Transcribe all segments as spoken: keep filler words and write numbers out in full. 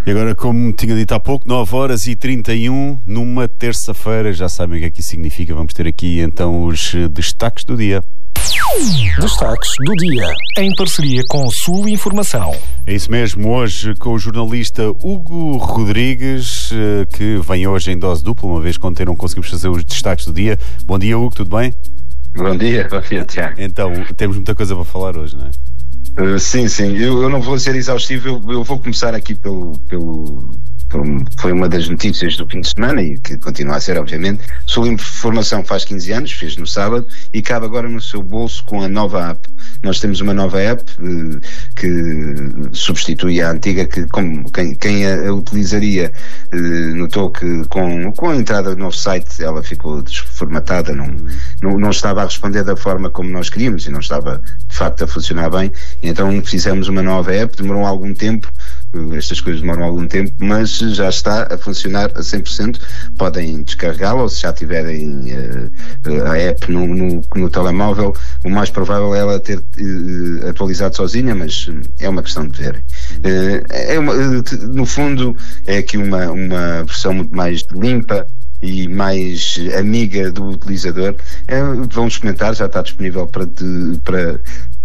E agora, como tinha dito há pouco, nove horas e trinta e um, numa terça-feira, já sabem o que é que isso significa. Vamos ter aqui então os destaques do dia. Destaques do dia, em parceria com Sul Informação. É isso mesmo, hoje com o jornalista Hugo Rodrigues, que vem hoje em dose dupla, uma vez que ontem não conseguimos fazer os destaques do dia. Bom dia, Hugo, tudo bem? Bom dia, bom dia, Tiago. Então, temos muita coisa para falar hoje, não é? Uh, sim, sim, eu, eu não vou ser exaustivo, eu, eu vou começar aqui pelo, pelo, pelo... Foi uma das notícias do fim de semana e que continua a ser, obviamente. Sul Informação faz quinze anos, fez no sábado, e cabe agora no seu bolso com a nova app. Nós temos uma nova app uh, que substitui a antiga, que como quem, quem a, a utilizaria uh, notou que com, com a entrada do novo site ela ficou desformatada, não, uhum. não, não estava a responder da forma como nós queríamos e não estava de facto a funcionar bem. Então fizemos uma nova app, demorou algum tempo, estas coisas demoram algum tempo, mas já está a funcionar a cem por cento. Podem descarregá-la, ou se já tiverem uh, a app no, no, no telemóvel, o mais provável é ela ter uh, atualizado sozinha, mas é uma questão de ver. Uh, é uma, no fundo é aqui uma, uma versão muito mais limpa e mais amiga do utilizador. É, vamos comentar, já está disponível para, de, para,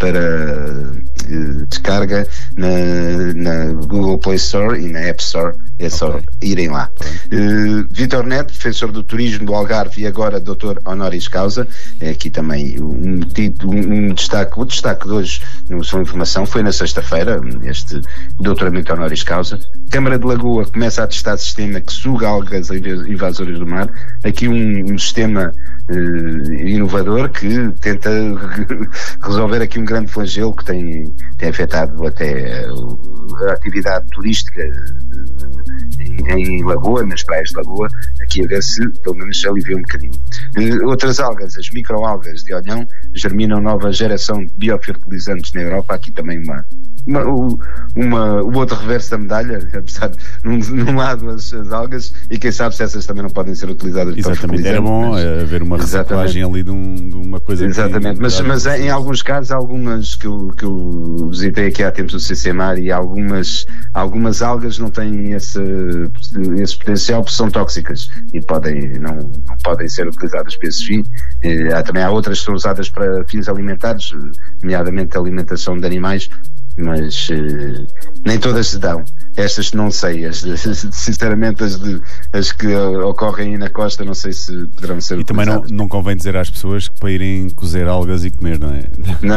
para uh, descarga na, na Google Play Store e na App Store. É só okay. irem lá. Uh, Vítor Neto, professor do turismo do Algarve e agora doutor honoris causa. É aqui também um, um, um destaque. O destaque de hoje no Sul Informação foi na sexta-feira, este doutoramento honoris causa. Câmara de Lagoa começa a testar sistema que suga algas invasoras do mar. Aqui um, um sistema uh, inovador que tenta resolver aqui um grande flagelo que tem, tem afetado até a atividade turística uh, Em, em Lagoa, nas praias de Lagoa, aqui a ver se pelo menos se alivia um bocadinho. Uh, outras algas, as microalgas de Olhão, germinam nova geração de biofertilizantes na Europa. Aqui também uma, uma, uma, o outro reverso da medalha, apesar de num, num lado as, as algas, e quem sabe se essas também não podem ser utilizadas. Exatamente, era bom mas, haver uma reciclagem ali de, um, de uma coisa. Exatamente, que, mas, mas em alguns casos, algumas que eu, que eu visitei aqui há tempos o C C M A R, e algumas, algumas algas não têm esse esse potencial porque são tóxicas e podem, não, não podem ser utilizadas para esse fim. Eh, há, também há outras que são usadas para fins alimentares, nomeadamente a alimentação de animais, mas eh, nem todas se dão. Estas não sei, as, sinceramente as, de, as que ocorrem aí na costa não sei se poderão ser e utilizadas. Também não, não convém dizer às pessoas que para irem cozer algas e comer, não é? Não,